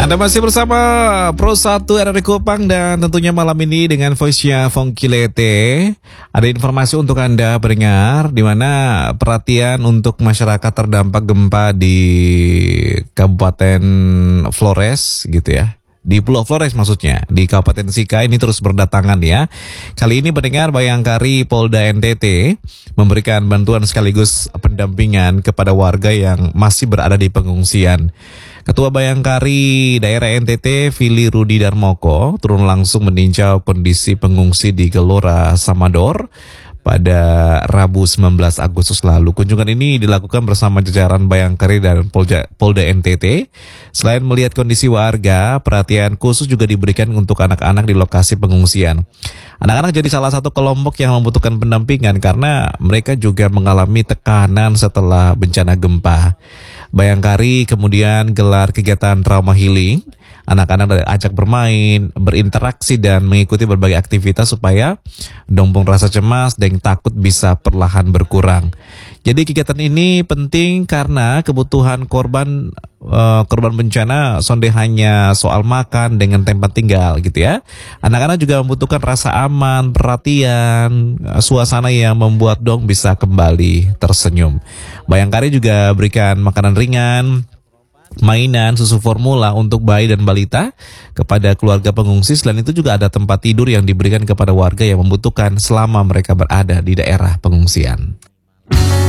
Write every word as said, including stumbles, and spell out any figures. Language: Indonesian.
Anda masih bersama Pro satu R R I Kupang dan tentunya malam ini dengan voice-nya Fongkilete. Ada informasi untuk Anda pendengar di mana perhatian untuk masyarakat terdampak gempa di Kabupaten Flores gitu ya. Di Pulau Flores maksudnya, di Kabupaten Sika ini terus berdatangan ya. Kali ini pendengar Bayangkari Polda N T T memberikan bantuan sekaligus pendampingan kepada warga yang masih berada di pengungsian. Ketua Bayangkari Daerah N T T, Fili Rudi Darmoko, turun langsung meninjau kondisi pengungsi di Gelora Samador pada Rabu sembilan belas Agustus lalu. Kunjungan ini dilakukan bersama jajaran Bayangkari dan Polda, Polda N T T. Selain melihat kondisi warga, perhatian khusus juga diberikan untuk anak-anak di lokasi pengungsian. Anak-anak jadi salah satu kelompok yang membutuhkan pendampingan karena mereka juga mengalami tekanan setelah bencana gempa. Bayangkari kemudian gelar kegiatan trauma healing. Anak-anak diajak bermain, berinteraksi dan mengikuti berbagai aktivitas supaya dompong rasa cemas dan takut bisa perlahan berkurang. Jadi kegiatan ini penting karena kebutuhan korban uh, korban bencana sonde hanya soal makan dengan tempat tinggal gitu ya. Anak-anak juga membutuhkan rasa aman, perhatian, suasana yang membuat dong bisa kembali tersenyum. Bayangkari juga berikan makanan ringan, mainan, susu formula untuk bayi dan balita kepada keluarga pengungsi. Selain itu juga ada tempat tidur yang diberikan kepada warga yang membutuhkan selama mereka berada di daerah pengungsian.